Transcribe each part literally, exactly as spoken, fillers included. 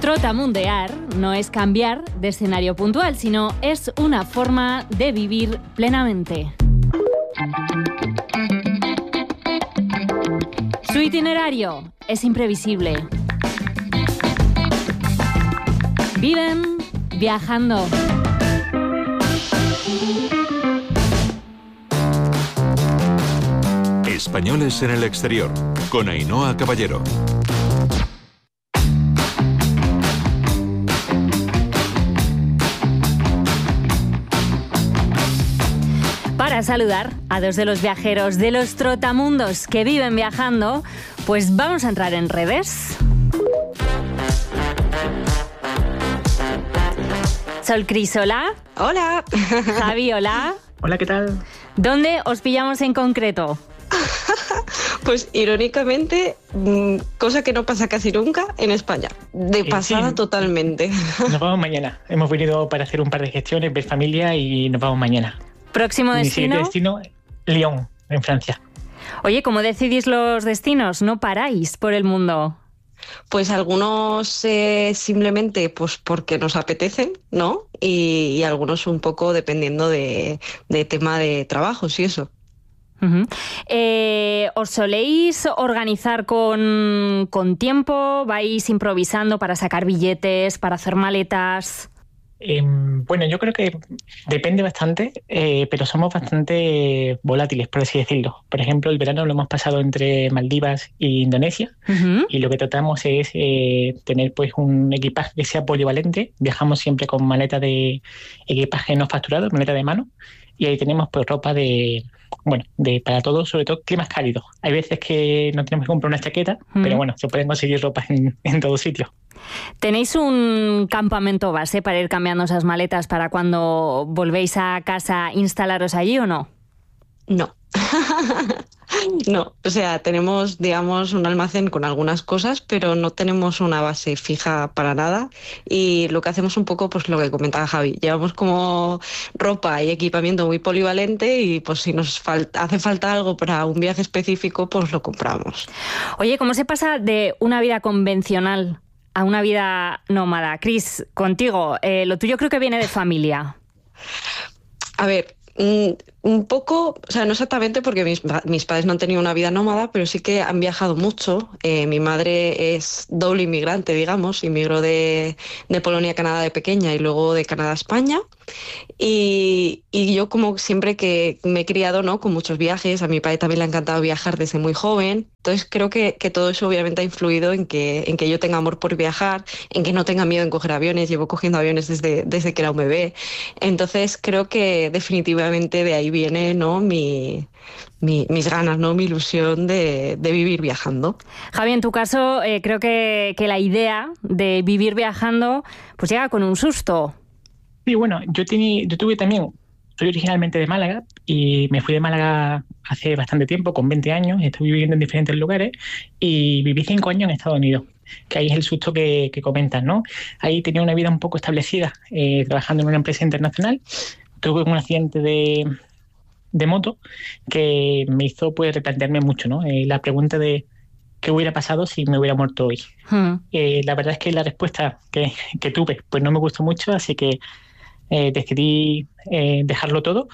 Trotamundear no es cambiar de escenario puntual, sino es una forma de vivir plenamente. Su itinerario es imprevisible. Viven viajando. Españoles en el exterior, con Ainhoa Caballero. Para saludar a dos de los viajeros de los trotamundos que viven viajando, pues vamos a entrar en redes. Sol Cris, hola. Hola. Javi, hola. Hola, ¿qué tal? ¿Dónde os pillamos en concreto? Pues irónicamente, cosa que no pasa casi nunca, en España. De pasada sí, totalmente. Nos vamos mañana. Hemos venido para hacer un par de gestiones, ver familia y nos vamos mañana. ¿Próximo destino? Mi destino, Lyon, en Francia. Oye, ¿cómo decidís los destinos? ¿No paráis por el mundo? Pues algunos eh, simplemente pues porque nos apetecen, ¿no? Y, y algunos un poco dependiendo de, de tema de trabajos y eso. Uh-huh. Eh, ¿Os soléis organizar con, con tiempo? ¿Vais improvisando para sacar billetes, para hacer maletas? Eh, bueno, yo creo que depende bastante, eh, pero somos bastante volátiles, por así decirlo. Por ejemplo, el verano lo hemos pasado entre Maldivas e Indonesia, uh-huh. y lo que tratamos es eh, tener pues un equipaje que sea polivalente. Viajamos siempre con maleta de equipaje no facturado, maleta de mano, y ahí tenemos pues ropa de, bueno, de para todos, sobre todo climas cálidos. Hay veces que no tenemos que comprar una chaqueta, uh-huh. pero bueno, se pueden conseguir ropa en, en todo sitio. ¿Tenéis un campamento base para ir cambiando esas maletas para cuando volvéis a casa instalaros allí o no? No. No, o sea, tenemos, digamos, un almacén con algunas cosas, pero no tenemos una base fija para nada. Y lo que hacemos un poco, pues lo que comentaba Javi, llevamos como ropa y equipamiento muy polivalente y pues si nos falta, hace falta algo para un viaje específico, pues lo compramos. Oye, ¿cómo se pasa de una vida convencional a una vida nómada? Cris, contigo, eh, lo tuyo creo que viene de familia. A ver, un poco, o sea, no exactamente porque mis, mis padres no han tenido una vida nómada, pero sí que han viajado mucho. Eh, mi madre es doble inmigrante, digamos, inmigró de, de Polonia a Canadá de pequeña y luego de Canadá a España. Y, y yo como siempre que me he criado, ¿no?, con muchos viajes, a mi padre también le ha encantado viajar desde muy joven. Entonces creo que, que todo eso obviamente ha influido en que, en que yo tenga amor por viajar, en que no tenga miedo en coger aviones. Llevo cogiendo aviones desde, desde que era un bebé. Entonces creo que definitivamente de ahí viene, ¿no?, mi, mi, mis ganas, ¿no?, mi ilusión de, de vivir viajando. Javi, en tu caso, eh, creo que, que la idea de vivir viajando pues llega con un susto. Sí, bueno, yo, tení, yo tuve también, soy originalmente de Málaga y me fui de Málaga hace bastante tiempo, con veinte años, estuve viviendo en diferentes lugares y viví cinco años en Estados Unidos, que ahí es el susto que, que comentas, ¿no? Ahí tenía una vida un poco establecida, eh, trabajando en una empresa internacional. Tuve un accidente de, de moto que me hizo pues replantearme mucho, ¿no? Eh, la pregunta de qué hubiera pasado si me hubiera muerto hoy. Hmm. Eh, la verdad es que la respuesta que, que tuve pues no me gustó mucho, así que Eh, decidí eh, dejarlo todo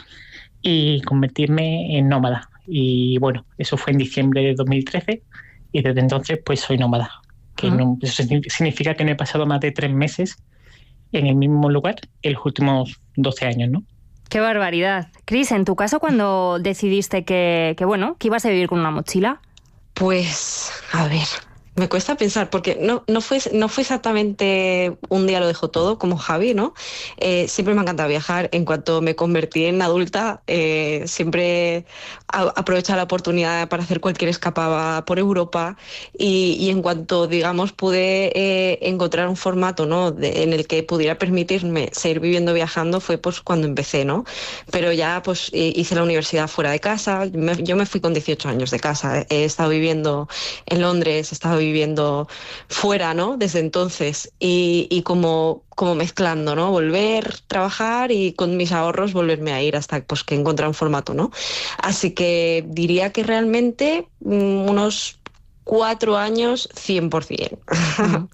y convertirme en nómada. Y bueno, eso fue en diciembre de dos mil trece y desde entonces pues soy nómada. Que uh-huh. no, eso significa que no he pasado más de tres meses en el mismo lugar en los últimos doce años, ¿no? ¡Qué barbaridad! Cris, en tu caso, ¿cuándo decidiste que, que, bueno, que ibas a vivir con una mochila? Pues, a ver... Me cuesta pensar, porque no, no, fue, no fue exactamente un día lo dejo todo, como Javi, ¿no? Eh, siempre me ha encantado viajar. En cuanto me convertí en adulta, eh, siempre a, aprovechaba la oportunidad para hacer cualquier escapada por Europa y, y en cuanto, digamos, pude eh, encontrar un formato, ¿no?, de, en el que pudiera permitirme seguir viviendo viajando, fue pues cuando empecé, ¿no? Pero ya pues hice la universidad fuera de casa. Me, yo me fui con dieciocho años de casa. He estado viviendo en Londres, he estado viviendo fuera, ¿no?, desde entonces y, y como, como mezclando, ¿no?, volver, trabajar y con mis ahorros volverme a ir hasta pues, que encontré un formato, ¿no? Así que diría que realmente mmm, unos cuatro años cien por ciento.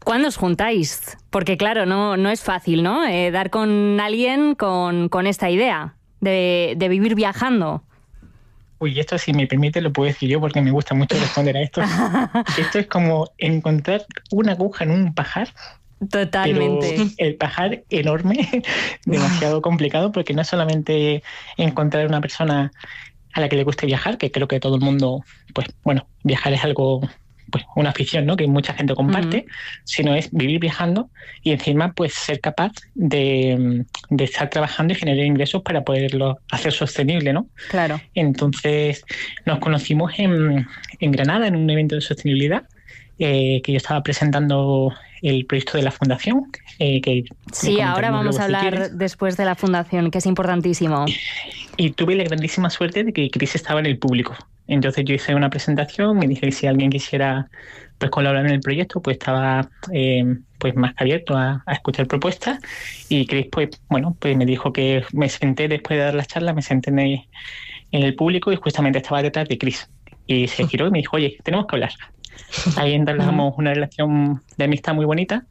¿Cuándo os juntáis? Porque claro, no, no es fácil, ¿no? Eh, dar con alguien con, con esta idea de, de vivir viajando. Uy, esto si me permite lo puedo decir yo porque me gusta mucho responder a esto. Esto es como encontrar una aguja en un pajar. Totalmente. Pero el pajar enorme, demasiado complicado, porque no es solamente encontrar una persona a la que le guste viajar, que creo que todo el mundo, pues bueno, viajar es algo, pues una afición, ¿no? Que mucha gente comparte, uh-huh. sino es vivir viajando y encima pues ser capaz de, de estar trabajando y generar ingresos para poderlo hacer sostenible, ¿no? Claro. Entonces nos conocimos en, en Granada en un evento de sostenibilidad. Eh, que yo estaba presentando el proyecto de la fundación. Eh, que sí, ahora vamos a hablar si después de la fundación, que es importantísimo. Y tuve la grandísima suerte de que Chris estaba en el público. Entonces yo hice una presentación, me dije que si alguien quisiera pues colaborar en el proyecto, pues estaba eh, pues más abierto a, a escuchar propuestas. Y Chris, pues bueno, pues me dijo que me senté después de dar la charla, me senté en el, en el público y justamente estaba detrás de Chris. Y se giró y me dijo, oye, tenemos que hablar. Ahí entablamos una relación de amistad muy bonita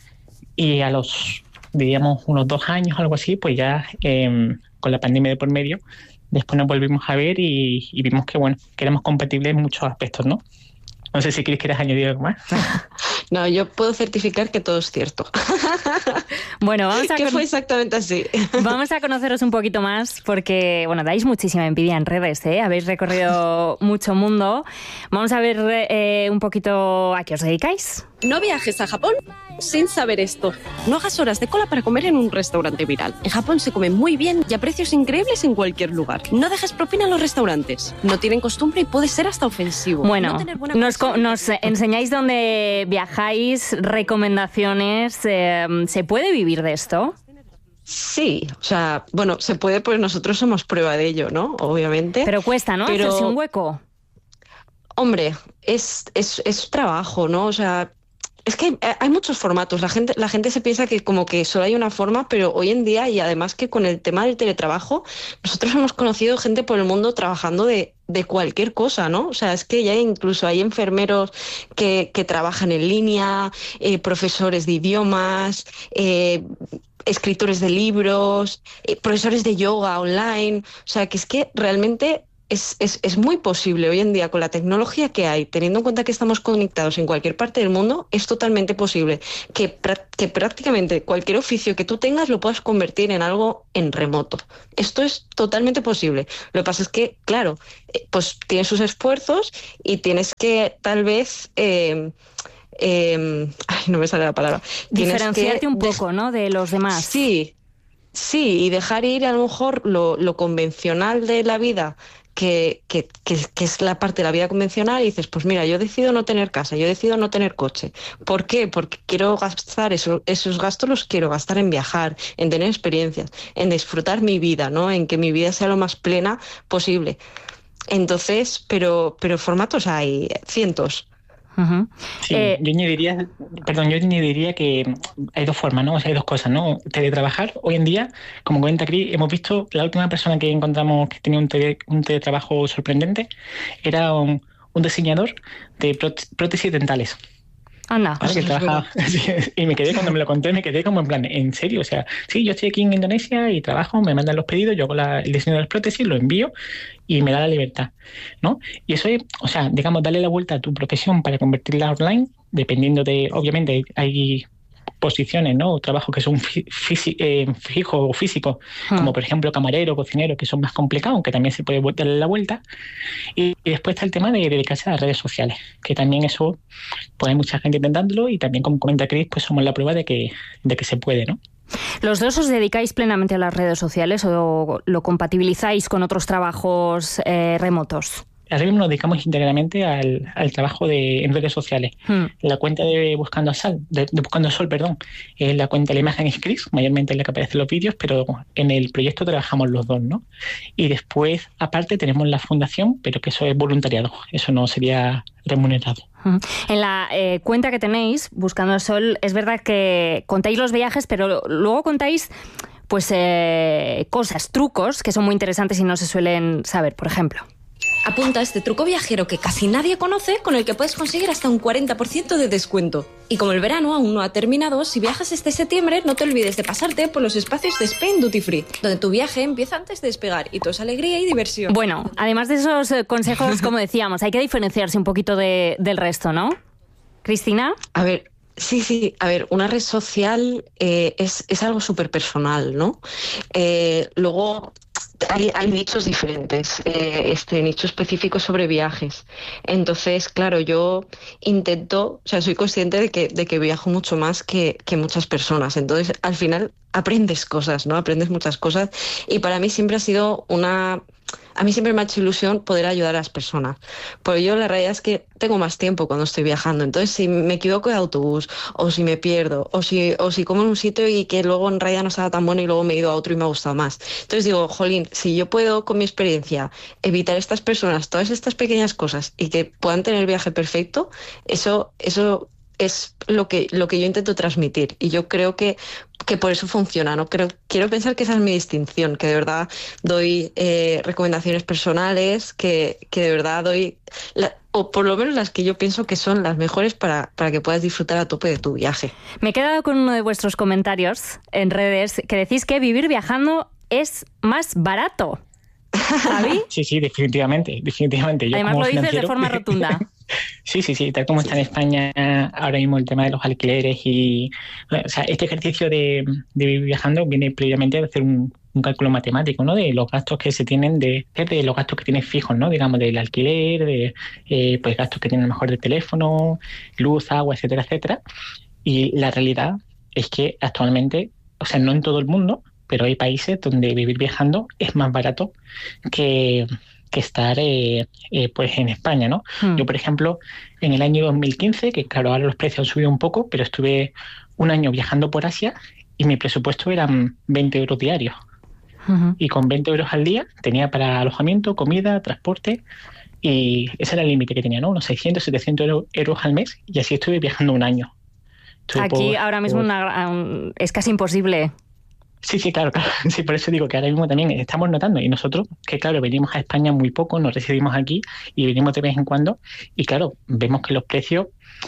y a los, diríamos, unos dos años, algo así, pues ya eh, con la pandemia de por medio, después nos volvimos a ver y, y vimos que, bueno, que éramos compatibles en muchos aspectos, ¿no? No sé si quieres añadir algo más. No, yo puedo certificar que todo es cierto. Bueno, vamos a que con... fue exactamente así. Vamos a conoceros un poquito más porque, bueno, dais muchísima envidia en redes, ¿eh? Habéis recorrido mucho mundo. Vamos a ver eh, un poquito a qué os dedicáis. No viajes a Japón sin saber esto. No hagas horas de cola para comer en un restaurante viral. En Japón se come muy bien y a precios increíbles en cualquier lugar. No dejes propina en los restaurantes. No tienen costumbre y puede ser hasta ofensivo. Bueno, no nos, co- nos enseñáis dónde viajáis, recomendaciones. Eh, ¿Se puede vivir de esto? Sí, o sea, bueno, se puede, pues nosotros somos prueba de ello, ¿no? Obviamente. Pero cuesta, ¿no? Pero... hacerse un hueco. Hombre, es, es, es trabajo, ¿no? O sea... Es que hay muchos formatos, la gente, la gente se piensa que como que solo hay una forma, pero hoy en día, y además que con el tema del teletrabajo, nosotros hemos conocido gente por el mundo trabajando de, de cualquier cosa, ¿no? O sea, es que ya incluso hay enfermeros que, que trabajan en línea, eh, profesores de idiomas, eh, escritores de libros, eh, profesores de yoga online, o sea, que es que realmente... Es, es, es muy posible hoy en día con la tecnología que hay, teniendo en cuenta que estamos conectados en cualquier parte del mundo, es totalmente posible que, que prácticamente cualquier oficio que tú tengas lo puedas convertir en algo en remoto. Esto es totalmente posible. Lo que pasa es que, claro, pues tienes sus esfuerzos y tienes que tal vez... Eh, eh, ay, no me sale la palabra. Diferenciarte que, un poco, ¿no?, de los demás. Sí, sí, y dejar ir a lo mejor lo, lo convencional de la vida, Que, que, que, que es la parte de la vida convencional, y dices, pues mira, yo decido no tener casa, yo decido no tener coche. ¿Por qué? Porque quiero gastar eso, esos gastos los quiero gastar en viajar, en tener experiencias, en disfrutar mi vida, ¿no? En que mi vida sea lo más plena posible. Entonces, pero, pero formatos hay cientos. Uh-huh. Sí, eh, yo añadiría, perdón, yo añadiría que hay dos formas, ¿no? O sea, hay dos cosas, ¿no? Teletrabajar. Hoy en día, como comenta Cris, hemos visto, la última persona que encontramos que tenía un, tele, un teletrabajo sorprendente era un, un diseñador de prótesis dentales. Anda. ¿Vale? Que trabaja, y me quedé, cuando me lo conté, me quedé como en plan, ¿en serio? O sea, sí, yo estoy aquí en Indonesia y trabajo, me mandan los pedidos, yo hago la, el diseño de las prótesis, lo envío y me da la libertad, ¿no? Y eso es, o sea, digamos, darle la vuelta a tu profesión para convertirla online, dependiendo de, obviamente, hay posiciones, ¿no? O trabajos que son fisi- eh, fijos o físicos, hmm. como por ejemplo camarero, cocinero, que son más complicados, aunque también se puede darle la vuelta. Y, y después está el tema de dedicarse a las redes sociales, que también eso, pues hay mucha gente intentándolo, y también, como comenta Cris, pues somos la prueba de que, de que se puede, ¿no? ¿Los dos os dedicáis plenamente a las redes sociales o lo compatibilizáis con otros trabajos eh, remotos? Ahora mismo nos dedicamos íntegramente al, al trabajo de, en redes sociales. Hmm. La cuenta de Buscando a Sol, de, de Buscando Sol, perdón, eh, la cuenta de la imagen es Cris, mayormente es la que aparece en los vídeos, pero en el proyecto trabajamos los dos, ¿no? Y después, aparte, tenemos la fundación, pero que eso es voluntariado, eso no sería remunerado. En la eh, cuenta que tenéis, Buscando a Sol, es verdad que contáis los viajes, pero luego contáis pues eh, cosas, trucos que son muy interesantes y no se suelen saber, por ejemplo. Apunta a este truco viajero que casi nadie conoce, con el que puedes conseguir hasta un cuarenta por ciento de descuento. Y como el verano aún no ha terminado, si viajas este septiembre, no te olvides de pasarte por los espacios de Spain Duty Free, donde tu viaje empieza antes de despegar y todo es alegría y diversión. Bueno, además de esos consejos, como decíamos, hay que diferenciarse un poquito de, del resto, ¿no? ¿Cristina? A ver, sí, sí, a ver, una red social eh, es, es algo súper personal, ¿no? Eh, luego... Hay, hay nichos diferentes, eh, este nicho específico sobre viajes. Entonces, claro, yo intento, o sea, soy consciente de que, de que viajo mucho más que, que muchas personas. Entonces, al final aprendes cosas, ¿no? Aprendes muchas cosas. Y para mí siempre ha sido una... A mí siempre me ha hecho ilusión poder ayudar a las personas. Porque yo la realidad es que tengo más tiempo cuando estoy viajando. Entonces, si me equivoco de autobús, o si me pierdo, o si, o si como en un sitio y que luego en realidad no estaba tan bueno y luego me he ido a otro y me ha gustado más. Entonces digo, jolín, si yo puedo con mi experiencia evitar estas personas, todas estas pequeñas cosas y que puedan tener el viaje perfecto, eso, eso es lo que, lo que yo intento transmitir. Y yo creo que que por eso funciona, ¿no? Creo, quiero pensar que esa es mi distinción, que de verdad doy eh, recomendaciones personales, que, que de verdad doy, la, o por lo menos las que yo pienso que son las mejores para, para que puedas disfrutar a tope de tu viaje. Me he quedado con uno de vuestros comentarios en redes que decís que vivir viajando es más barato. ¿Javi? Sí, sí, definitivamente, definitivamente. Yo Además como lo dices financiero... de forma rotunda. Sí, sí, sí, tal como está en España ahora mismo el tema de los alquileres y... O sea, este ejercicio de, de vivir viajando viene previamente a hacer un, un cálculo matemático, ¿no? De los gastos que se tienen, de, de los gastos que tienes fijos, ¿no? Digamos, del alquiler, de eh, pues gastos que tienen a lo mejor de teléfono, luz, agua, etcétera, etcétera. Y la realidad es que actualmente, o sea, no en todo el mundo, pero hay países donde vivir viajando es más barato que... que estar eh, eh, pues en España, ¿no? Hmm. Yo, por ejemplo, en el año dos mil quince, que claro, ahora los precios han subido un poco, pero estuve un año viajando por Asia y mi presupuesto eran veinte euros diarios. Uh-huh. Y con veinte euros al día tenía para alojamiento, comida, transporte y ese era el límite que tenía, ¿no? Unos seiscientos, setecientos euros al mes y así estuve viajando un año. Estuve Aquí por, ahora mismo por... Una, un, es casi imposible. Sí, sí, claro, claro. Sí, por eso digo que ahora mismo también estamos notando, y nosotros, que claro, venimos a España muy poco, nos residimos aquí y venimos de vez en cuando, y claro, vemos que los precios,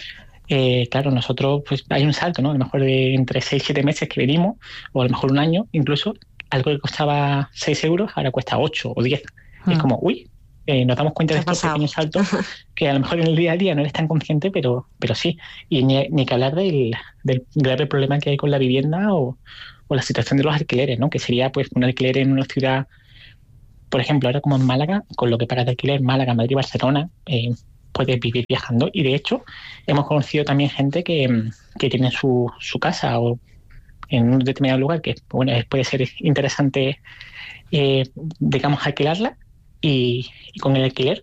eh, claro, nosotros, pues hay un salto, ¿no? A lo mejor de entre seis, siete meses que venimos, o a lo mejor un año, incluso, algo que costaba seis euros, ahora cuesta ocho o diez. Hmm. Es como, uy, eh, nos damos cuenta de estos pequeños saltos, que a lo mejor en el día a día no eres tan consciente, pero, pero sí. Y ni, ni que hablar del, del grave problema que hay con la vivienda o o la situación de los alquileres, ¿no? Que sería pues un alquiler en una ciudad, por ejemplo, ahora como en Málaga, con lo que pagas de alquiler Málaga, Madrid, Barcelona, eh, puedes vivir viajando. Y de hecho, hemos conocido también gente que, que tiene su, su casa o en un determinado lugar que bueno puede ser interesante, eh, digamos, alquilarla y, y con el alquiler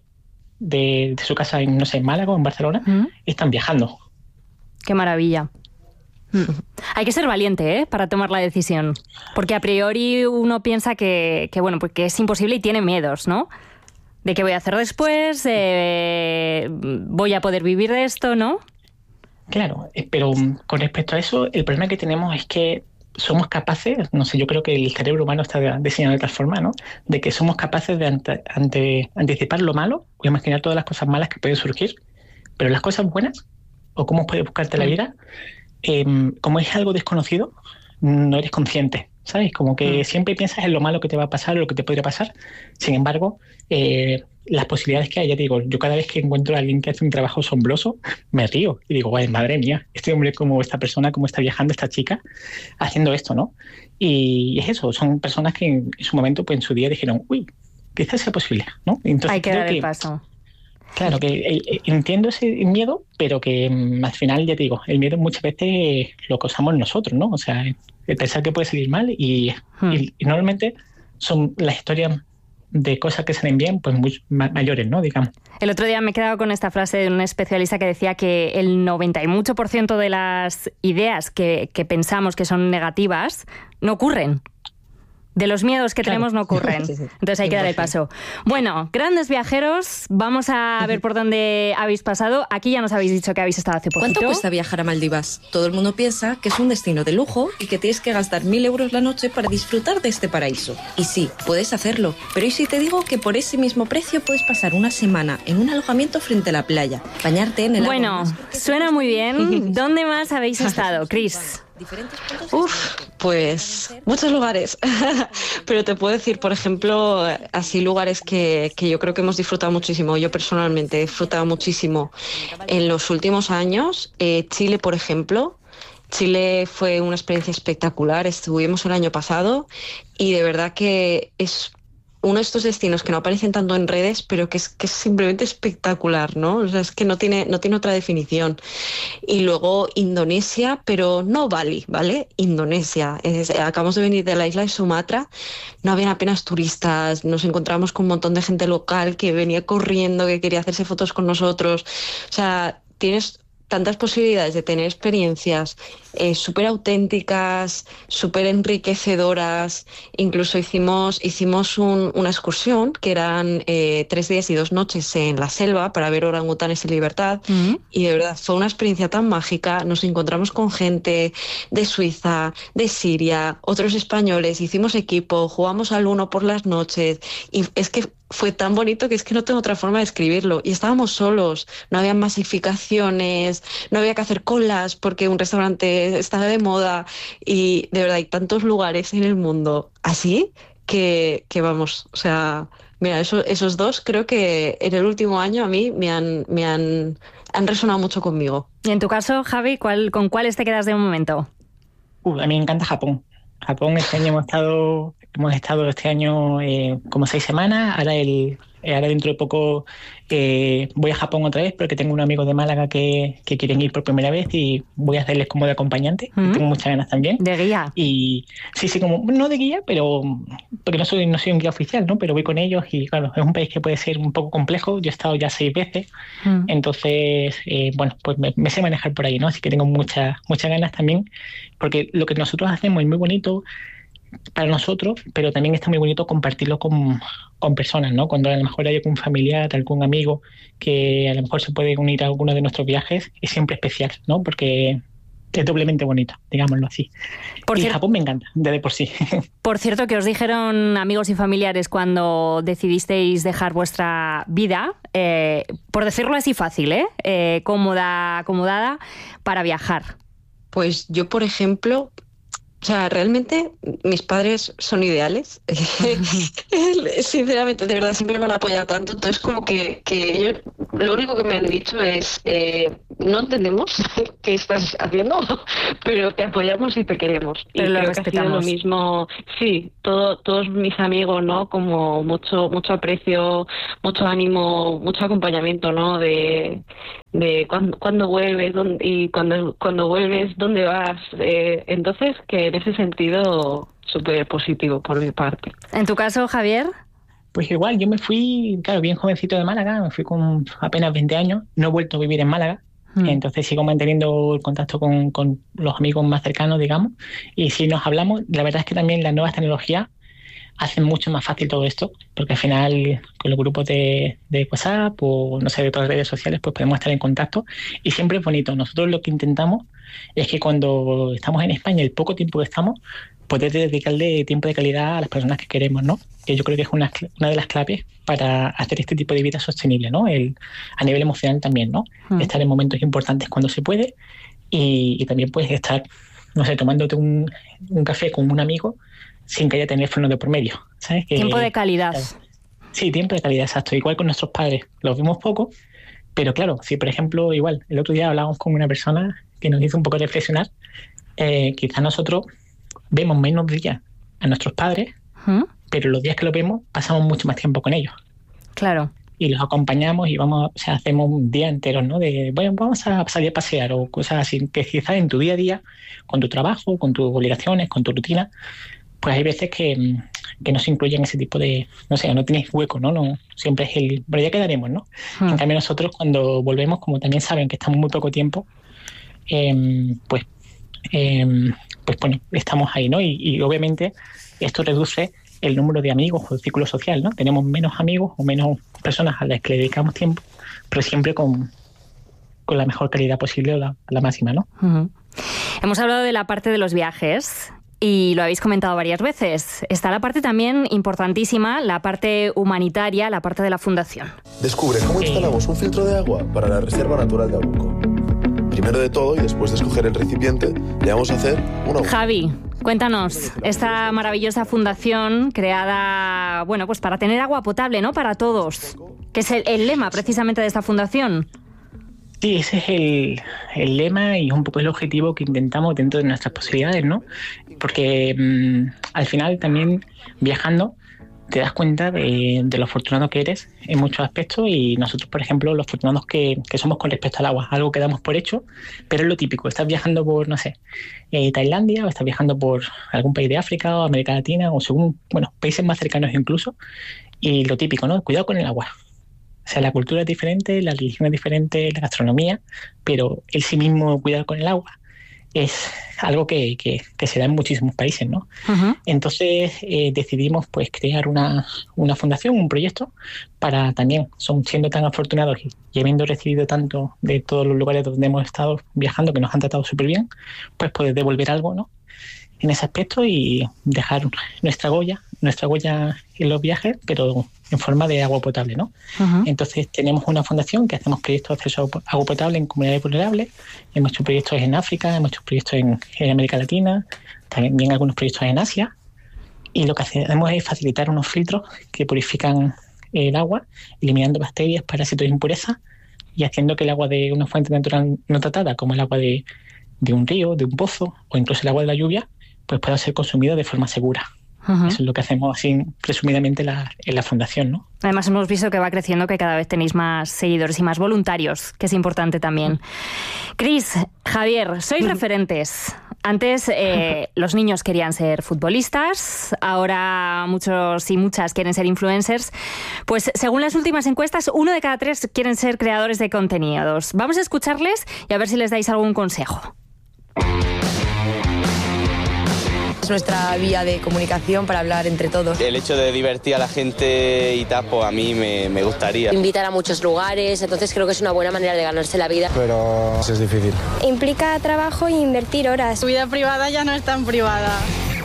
de, de su casa en, no sé, en Málaga o en Barcelona, ¿Mm? Están viajando. ¡Qué maravilla! Hmm. Hay que ser valiente, ¿eh? Para tomar la decisión, porque a priori uno piensa que, que bueno, pues que es imposible y tiene miedos, ¿no? De qué voy a hacer después, eh, voy a poder vivir de esto, ¿no? Claro, pero con respecto a eso, el problema que tenemos es que somos capaces, no sé, yo creo que el cerebro humano está diseñado de tal forma, ¿no? De que somos capaces de ante, ante, anticipar lo malo o imaginar todas las cosas malas que pueden surgir, pero las cosas buenas, o cómo puedes buscarte la vida, Eh, como es algo desconocido, no eres consciente, ¿sabes? Como que mm. siempre piensas en lo malo que te va a pasar o lo que te podría pasar. Sin embargo, eh, las posibilidades que hay, ya te digo, yo cada vez que encuentro a alguien que hace un trabajo asombroso, me río y digo, guay, madre mía, este hombre, como esta persona, como está viajando, esta chica, haciendo esto, ¿no? Y es eso, son personas que en, en su momento, pues en su día dijeron, uy, quizás sea posible, ¿no? Entonces, hay que creo dar que, el paso. Claro, que eh, entiendo ese miedo, pero que mm, al final, ya te digo, el miedo muchas veces lo causamos nosotros, ¿no? O sea, el pensar que puede salir mal y, hmm. y, y normalmente son las historias de cosas que salen bien, pues muy mayores, ¿no? Digamos. El otro día me he quedado con esta frase de un especialista que decía que el noventa y mucho por ciento de las ideas que, que pensamos que son negativas no ocurren. De los miedos que Claro. tenemos no ocurren. Sí, sí. Entonces hay que dar el paso. Bueno, grandes viajeros, vamos a ver por dónde habéis pasado. Aquí ya nos habéis dicho que habéis estado hace poquito. ¿Cuánto cuesta viajar a Maldivas? Todo el mundo piensa que es un destino de lujo y que tienes que gastar mil euros la noche para disfrutar de este paraíso. Y sí, puedes hacerlo. Pero ¿y si te digo que por ese mismo precio puedes pasar una semana en un alojamiento frente a la playa, bañarte en el agua Bueno, más- suena muy bien. ¿Dónde más habéis estado, Chris? diferentes puntos de Uf, pues muchos lugares. Pero te puedo decir, por ejemplo, así lugares que, que yo creo que hemos disfrutado muchísimo. Yo personalmente he disfrutado muchísimo en los últimos años. Eh, Chile, por ejemplo. Chile fue una experiencia espectacular. Estuvimos el año pasado y de verdad que es uno de estos destinos que no aparecen tanto en redes, pero que es, que es simplemente espectacular, ¿no? O sea, es que no tiene, no tiene otra definición. Y luego Indonesia, pero no Bali, ¿vale? Indonesia. Es- acabamos de venir de la isla de Sumatra, no habían apenas turistas, nos encontramos con un montón de gente local que venía corriendo, que quería hacerse fotos con nosotros. O sea, tienes tantas posibilidades de tener experiencias eh, súper auténticas, súper enriquecedoras. Incluso hicimos, hicimos un- una excursión que eran eh, tres días y dos noches en la selva para ver orangutanes en libertad. Mm. Y de verdad fue una experiencia tan mágica. Nos encontramos con gente de Suiza, de Siria, otros españoles, hicimos equipo, jugamos al uno por las noches y es que fue tan bonito que es que no tengo otra forma de describirlo. Y estábamos solos, no había masificaciones, no había que hacer colas porque un restaurante estaba de moda y de verdad hay tantos lugares en el mundo así que, que vamos, o sea, mira, eso- esos dos creo que en el último año a mí me han, me han, han resonado mucho conmigo. Y en tu caso, Javi, ¿cuál, ¿con cuáles te quedas de momento? Uh, a mí me encanta Japón. Japón, este año hemos estado, hemos estado este año eh, como seis semanas. Ahora, el, eh, ahora dentro de poco eh, voy a Japón otra vez porque tengo un amigo de Málaga que, que quieren ir por primera vez y voy a hacerles como de acompañante. Mm. Y tengo muchas ganas también. De guía. Y sí, sí, como no de guía, pero porque no soy, no soy un guía oficial, ¿no? Pero voy con ellos y claro, es un país que puede ser un poco complejo. Yo he estado ya seis veces, Mm. entonces, eh, bueno, pues me, me sé manejar por ahí, ¿no? Así que tengo muchas muchas ganas también, porque lo que nosotros hacemos es muy bonito para nosotros, pero también está muy bonito compartirlo con, con personas, ¿no? Cuando a lo mejor hay algún familiar, algún amigo que a lo mejor se puede unir a alguno de nuestros viajes, es siempre especial, ¿no? Porque es doblemente bonito, digámoslo así. Por y cier- Japón me encanta, de, de por sí. Por cierto, que os dijeron amigos y familiares cuando decidisteis dejar vuestra vida, eh, por decirlo así fácil, ¿eh? Eh, cómoda, acomodada, para viajar. Pues yo, por ejemplo, o sea, realmente mis padres son ideales. Sinceramente, de verdad, siempre me han apoyado tanto. Entonces, como que, que ellos, lo único que me han dicho es, eh, no entendemos qué estás haciendo, pero te apoyamos y te queremos. Pero y lo creo que ha sido lo respetamos. mismo, sí, todo, todos mis amigos, ¿no? Como mucho, mucho aprecio, mucho ánimo, mucho acompañamiento, ¿no? De, de cuándo, cuándo vuelves dónde- y cuando, cuando vuelves, dónde vas. Eh, entonces, que en ese sentido, súper positivo por mi parte. En tu caso, Javier, Pues igual, yo me fui, claro, bien jovencito de Málaga, me fui con apenas veinte años, no he vuelto a vivir en Málaga, Mm. entonces sigo manteniendo el contacto con, con los amigos más cercanos, digamos, y si nos hablamos, la verdad es que también las nuevas tecnologías hacen mucho más fácil todo esto, porque al final con los grupos de, de WhatsApp o no sé, de otras redes sociales, pues podemos estar en contacto y siempre es bonito. Nosotros lo que intentamos es que cuando estamos en España, el poco tiempo que estamos, poder dedicarle tiempo de calidad a las personas que queremos, ¿no? Que yo creo que es una, una de las claves para hacer este tipo de vida sostenible, ¿no? El, a nivel emocional también, ¿no? Mm. Estar en momentos importantes cuando se puede y, y también puedes estar, no sé, tomándote un, un café con un amigo sin que haya teléfono de por medio, ¿sabes? Que- tiempo de calidad. Sí, tiempo de calidad, exacto. Igual con nuestros padres, los vemos poco, pero claro, si por ejemplo, igual, el otro día hablábamos con una persona que nos hizo un poco reflexionar, eh, quizás nosotros vemos menos días a nuestros padres, ¿Mm? pero los días que los vemos pasamos mucho más tiempo con ellos. Claro. Y los acompañamos y vamos, o sea, hacemos un día entero, ¿no? De, bueno, vamos a salir a pasear o cosas así, que quizás en tu día a día, con tu trabajo, con tus obligaciones, con tu rutina, pues hay veces que, que no se incluyen ese tipo de, no sé, no tienes hueco, ¿no? No siempre es el, pero ya quedaremos, ¿no? Mm. En cambio nosotros cuando volvemos, como también saben que estamos muy poco tiempo, eh, pues, eh, pues bueno, estamos ahí, ¿no? Y, y obviamente esto reduce el número de amigos o el círculo social, ¿no? Tenemos menos amigos o menos personas a las que le dedicamos tiempo, pero siempre con, con la mejor calidad posible o la, la máxima, ¿no? Uh-huh. Hemos hablado de la parte de los viajes y lo habéis comentado varias veces. Está la parte también importantísima, la parte humanitaria, la parte de la fundación. Descubre cómo instalamos un filtro de agua para la Reserva Natural de Abrunco. Primero de todo, y después de escoger el recipiente, le vamos a hacer una... Javi, cuéntanos, esta maravillosa fundación creada, bueno, pues para tener agua potable, ¿no? Para todos, que es el, el lema precisamente de esta fundación. Sí, ese es el, el lema y un poco el objetivo que intentamos dentro de nuestras posibilidades, ¿no? Porque mmm, al final también viajando te das cuenta de, de lo afortunado que eres en muchos aspectos, y nosotros, por ejemplo, los afortunados que, que somos con respecto al agua, algo que damos por hecho, pero es lo típico. Estás viajando por, no sé, eh, Tailandia, o estás viajando por algún país de África o América Latina, o según, bueno, países más cercanos incluso, y lo típico, ¿no? Cuidado con el agua. O sea, la cultura es diferente, la religión es diferente, la gastronomía, pero el sí mismo cuidar con el agua es algo que, que, que se da en muchísimos países, ¿no? Uh-huh. Entonces eh, decidimos pues crear una, una fundación, un proyecto, para también, son, siendo tan afortunados y, y habiendo recibido tanto de todos los lugares donde hemos estado viajando, que nos han tratado súper bien, pues poder devolver algo, ¿no? En ese aspecto y dejar nuestra huella, nuestra huella en los viajes, pero en forma de agua potable, ¿no? Uh-huh. Entonces tenemos una fundación que hacemos proyectos de acceso a agua potable en comunidades vulnerables. Hemos hecho proyectos en África, hemos hecho proyectos en, en América Latina, también algunos proyectos en Asia, y lo que hacemos es facilitar unos filtros que purifican el agua, eliminando bacterias, parásitos e impurezas, y haciendo que el agua de una fuente natural no tratada, como el agua de, de un río, de un pozo, o incluso el agua de la lluvia, pues pueda ser consumido de forma segura. Uh-huh. Eso es lo que hacemos así resumidamente la, en la fundación, ¿no? Además hemos visto que va creciendo, que cada vez tenéis más seguidores y más voluntarios, que es importante también. Cris, Javier, sois referentes. Antes eh, los niños querían ser futbolistas, ahora muchos y muchas quieren ser influencers. Pues según las últimas encuestas, uno de cada tres quieren ser creadores de contenidos. Vamos a escucharles y a ver si les dais algún consejo. Es nuestra vía de comunicación para hablar entre todos. El hecho de divertir a la gente y tal, pues a mí me, me gustaría. Invitar a muchos lugares, entonces creo que es una buena manera de ganarse la vida. Pero es difícil. Implica trabajo e invertir horas. Su vida privada ya no es tan privada.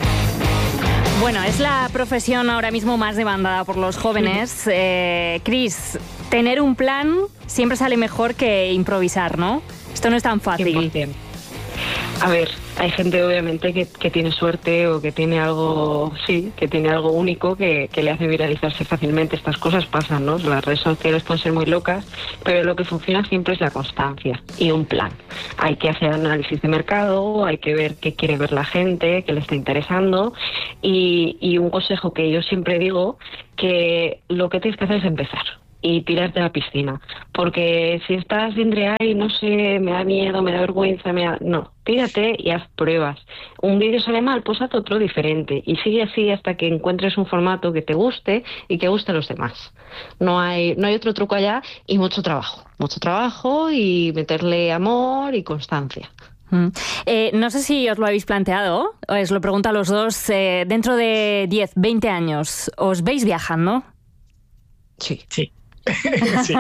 Bueno, es la profesión ahora mismo más demandada por los jóvenes. Eh, Cris, tener un plan siempre sale mejor que improvisar, ¿no? Esto no es tan fácil. cien por ciento. A ver, hay gente obviamente que, que tiene suerte o que tiene algo, sí, que tiene algo único que, que le hace viralizarse fácilmente. Estas cosas pasan, ¿no? Las redes sociales pueden ser muy locas, pero lo que funciona siempre es la constancia y un plan. Hay que hacer análisis de mercado, hay que ver qué quiere ver la gente, qué le está interesando, y, y un consejo que yo siempre digo, que lo que tienes que hacer es empezar y tirarte a la piscina, porque si estás entre ay, no sé, me da miedo, me da vergüenza, me da... no, tírate y haz pruebas. Un vídeo sale mal, pues haz otro diferente y sigue así hasta que encuentres un formato que te guste y que guste a los demás. No hay, no hay otro truco allá, y mucho trabajo, mucho trabajo y meterle amor y constancia. Mm. Eh, no sé si os lo habéis planteado, os lo pregunto a los dos, eh, dentro de diez, veinte años, ¿os veis viajando? Sí. Sí. sí.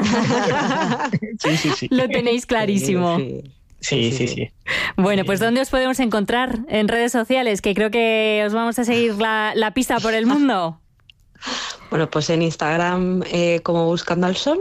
sí, sí, sí. Lo tenéis clarísimo. Sí, sí, sí. sí. Bueno, pues ¿dónde os podemos encontrar? En redes sociales, que creo que os vamos a seguir la, la pista por el mundo. Bueno, pues en Instagram eh, como Buscando al Sol,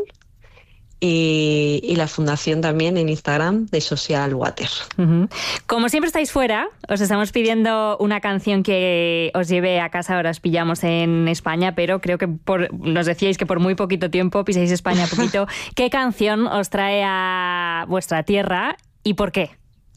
y, y la fundación también en Instagram de Social Water. Uh-huh. Como siempre estáis fuera, os estamos pidiendo una canción que os lleve a casa. Ahora os pillamos en España, pero creo que por, nos decíais que por muy poquito tiempo pisáis España poquito. ¿Qué canción os trae a vuestra tierra y por qué?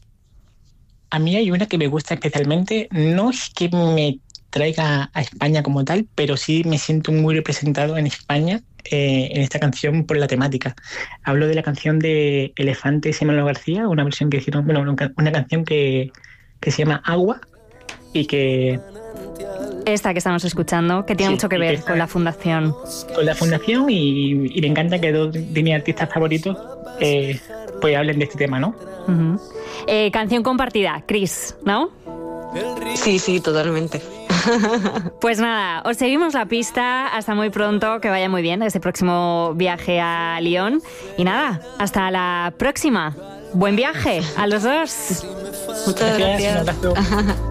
A mí hay una que me gusta especialmente. No es que me traiga a España como tal, pero sí me siento muy representado en España eh, en esta canción por la temática. Hablo de la canción de Elefantes y Manolo García, una versión que hicieron, bueno, una canción que, que se llama Agua, y que... Esta que estamos escuchando, que tiene sí, mucho que ver que con la fundación. Con la fundación, y, y me encanta que dos de mis artistas favoritos eh, pues hablen de este tema, ¿no? Uh-huh. Eh, canción compartida, Cris, ¿no? Sí, sí, totalmente. Pues nada, os seguimos la pista. Hasta muy pronto, que vaya muy bien ese próximo viaje a Lyon. Y nada, hasta la próxima. Buen viaje a los dos. Muchas gracias. Un abrazo.